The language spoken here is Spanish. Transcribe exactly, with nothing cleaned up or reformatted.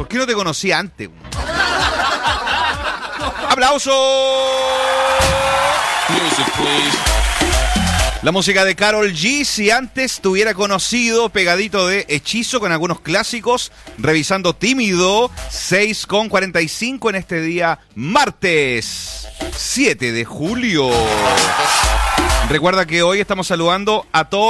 ¿Por qué no te conocí antes? ¡Aplausos! Music, please. La música de Karol G, si antes te hubiera conocido, pegadito de Hechizo con algunos clásicos, revisando Tímido, seis con cuarenta y cinco en este día, martes siete de julio. Recuerda que hoy estamos saludando a todos